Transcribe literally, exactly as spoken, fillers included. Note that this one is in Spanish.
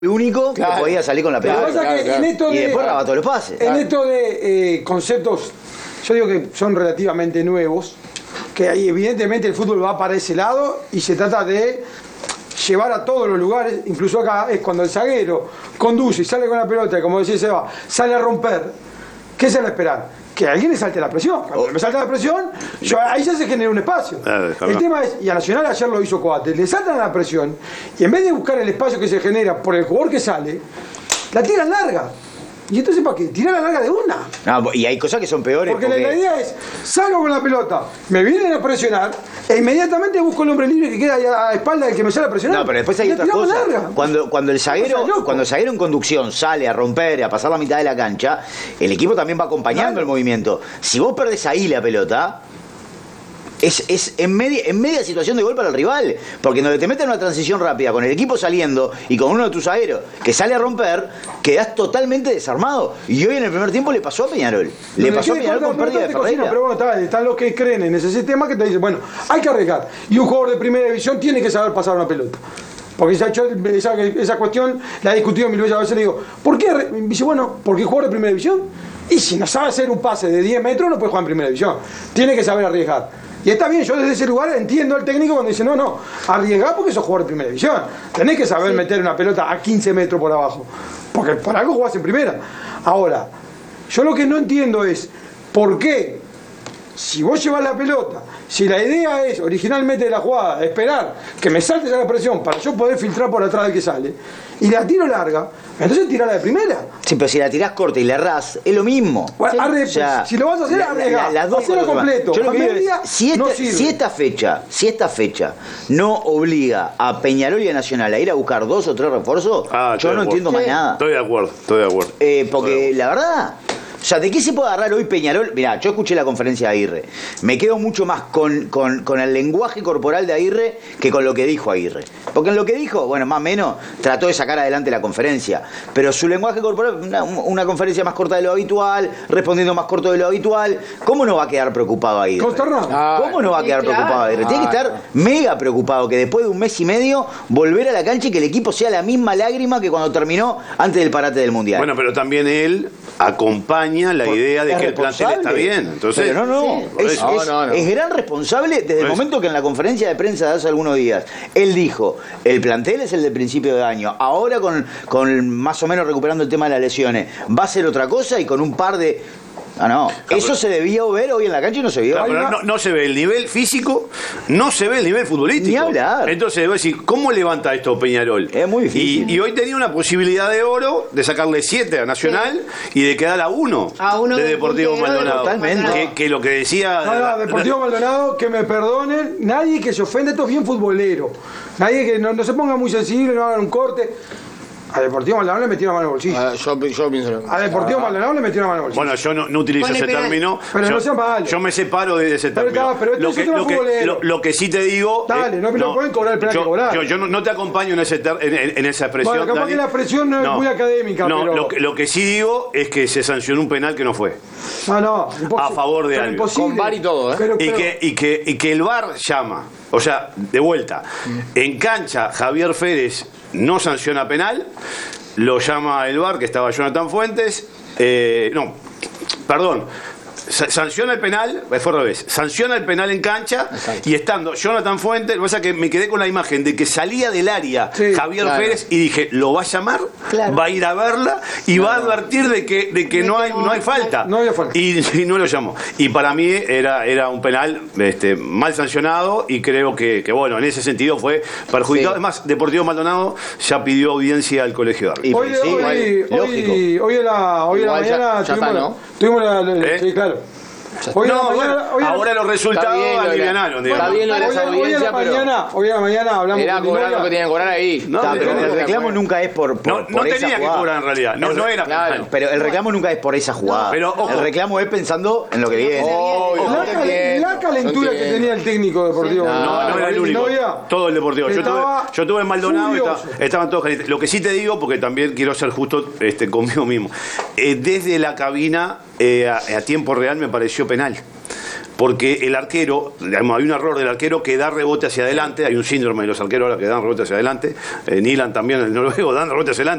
el único claro, que podía salir con la pelota. Claro, claro, claro. En esto de, y después rabató los pases. En claro. esto de eh, conceptos, yo digo que son relativamente nuevos, que ahí evidentemente el fútbol va para ese lado y se trata de llevar a todos los lugares, incluso acá es cuando el zaguero conduce y sale con la pelota, y como decía Seba, sale a romper, ¿qué se le espera? Que a alguien le salte la presión. Cuando oh. me salta la presión, yo, ahí ya se genera un espacio. Eh, el tema es, y a Nacional ayer lo hizo Coates, le saltan la presión y en vez de buscar el espacio que se genera por el jugador que sale, la tiran larga. ¿Y entonces para qué? Tirar la larga de una. No, y hay cosas que son peores. Porque, porque la idea es, salgo con la pelota, me vienen a presionar e inmediatamente busco el hombre libre que queda ahí a espalda del que me sale a presionar. No, pero después hay otra cosa. Cuando, cuando, el zaguero, cuando el zaguero en conducción sale a romper, a pasar la mitad de la cancha, el equipo también va acompañando claro. el movimiento. Si vos perdés ahí la pelota... Es, es en, media, en media situación de gol para el rival, porque donde te meten una transición rápida con el equipo saliendo y con uno de tus zagueros que sale a romper, quedás totalmente desarmado. Y hoy en el primer tiempo le pasó a Peñarol. Le pasó a Peñarol con pérdida de Ferreira. Pero bueno, está, están los que creen en ese sistema que te dicen, bueno, hay que arriesgar. Y un jugador de primera división tiene que saber pasar una pelota. Porque se ha hecho esa, esa cuestión, la he discutido mil veces, a veces le digo, ¿por qué? Me dice, bueno, porque jugador de primera división. Y si no sabe hacer un pase de diez metros, no puede jugar en primera división. Tiene que saber arriesgar. Y está bien, yo desde ese lugar entiendo al técnico cuando dice, no, no, arriesgá porque sos jugador de primera división. Tenés que saber sí. meter una pelota a quince metros por abajo. Porque para algo jugás en primera. Ahora, yo lo que no entiendo es, ¿por qué? Si vos llevas la pelota, si la idea es originalmente de la jugada, esperar que me saltes a la presión para yo poder filtrar por atrás del que sale, y la tiro larga, entonces tirala de primera. Sí, pero si la tirás corta y la errás, es lo mismo. Bueno, arre, o sea, si lo vas a hacer, arriesgá. La, la, hacelo completo. Yo lo que digo es, si, esta, no si esta fecha, si esta fecha no obliga a Peñarol y a Nacional a ir a buscar dos o tres refuerzos, ah, yo no entiendo más nada. Estoy de acuerdo, estoy de acuerdo. Eh, porque la verdad... O sea, ¿de qué se puede agarrar hoy Peñarol? Mirá, yo escuché la conferencia de Aguirre. Me quedo mucho más con, con, con el lenguaje corporal de Aguirre que con lo que dijo Aguirre. Porque en lo que dijo, bueno, más o menos, trató de sacar adelante la conferencia. Pero su lenguaje corporal, una, una conferencia más corta de lo habitual, respondiendo más corto de lo habitual. ¿Cómo no va a quedar preocupado Aguirre? ¿Cómo no va a quedar preocupado Aguirre? Tiene que estar mega preocupado que después de un mes y medio volver a la cancha y que el equipo sea la misma lágrima que cuando terminó antes del parate del Mundial. Bueno, pero también él acompaña la Por, idea de que el plantel está bien. Entonces, pero no, no, sí, es, es, no, no, no. es gran responsable desde el momento que en la conferencia de prensa de hace algunos días él dijo, el plantel es el de principio de año, ahora con, con más o menos recuperando el tema de las lesiones, va a ser otra cosa y con un par de... Ah, no, no, eso se debía ver hoy en la cancha y no se vio. No, pero no, no se ve el nivel físico, no se ve el nivel futbolístico. Ni hablar. Entonces, voy a decir, ¿cómo levanta esto Peñarol? Es muy difícil. Y, y hoy tenía una posibilidad de oro de sacarle siete a Nacional sí. y de quedar a uno, a uno de Deportivo Maldonado. Totalmente. Que, que lo que decía... No, no, Deportivo la, Maldonado, que me perdonen, nadie que se ofenda, esto es bien futbolero. Nadie que no, no se ponga muy sensible, no hagan un corte. A Deportivo Maldonado le metió una mano en el bolsillo. Ah, yo, yo pienso... A Deportivo ah. Maldonado le metió una mano en el bolsillo. Bueno, yo no, no utilizo Pone ese penal. término. Pero yo, no sea malo. Yo me separo de ese pero término. Está, pero lo, que, lo, que, lo, lo que sí te digo... Dale, no, no, no pueden cobrar el plan yo, que cobrar. Yo, yo no, no te acompaño en, ese ter, en, en, en esa expresión. Bueno, capaz Dani. que la expresión no, no es muy académica, no, pero... Lo que, lo que sí digo es que se sancionó un penal que no fue. No, no. A favor de algo. Con V A R y todo, ¿eh? Pero, pero... Y, que, y, que, y que el V A R llama. O sea, de vuelta. Mm. En cancha, Javier Férez no sanciona penal. Lo llama el V A R, que estaba Jonathan Fuentes. Eh, no, perdón. Sanciona el penal, fue al revés, sanciona el penal en cancha Exacto. y estando Jonathan Fuentes, lo que pasa es que me quedé con la imagen de que salía del área sí, Javier claro. Pérez y dije, lo va a llamar, claro. va a ir a verla y claro. va a advertir de que, de que de no, hay, no, no hay falta. No, no falta. Y, y no lo llamó. Y para mí era, era un penal este, mal sancionado y creo que, que, bueno, en ese sentido fue perjudicado. Sí. Además, Deportivo Maldonado ya pidió audiencia al colegio de árbitros. Hoy, sí, hoy, hoy, hoy en la, hoy en la mañana ya, ya tuvimos, está, ¿no? tuvimos la, la, ¿Eh? sí, claro. Hoy no, mañana, bueno, hoy ahora los resultados alivianaron. Está bien lo de las audiencias, pero... Mañana, hoy a la mañana hablamos era cobrar lo que tenían que cobrar ahí. No, no, pero el reclamo nunca es por, por, no, por no esa tenía jugada. que cobrar en realidad. No, no era. Claro, pero el reclamo nunca es por esa jugada. No, pero, ojo. El reclamo es pensando en lo que viene. Oh, la, cal la calentura que tenía el técnico deportivo. No, no, no era el único. Todo el deportivo. Yo tuve, yo tuve en Maldonado, estaba, estaban todos calientes. Lo que sí te digo, porque también quiero ser justo este, conmigo mismo. Eh, desde la cabina, eh, a, a tiempo real, me pareció penal. porque el arquero, digamos, hay un error del arquero que da rebote hacia adelante, hay un síndrome de los arqueros ahora que dan rebote hacia adelante, eh, Nilan también, el noruego, dan rebote hacia adelante.